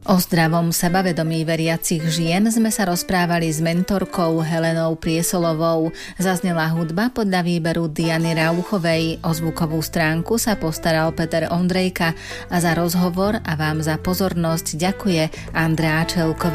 O zdravom sebavedomí veriacich žien sme sa rozprávali s mentorkou Helenou Priesolovou. Zaznela hudba podľa výberu Diany Rauchovej. O zvukovú stránku sa postaral Peter Ondrejka a za rozhovor a vám za pozornosť ďakuje Andrea Čelková.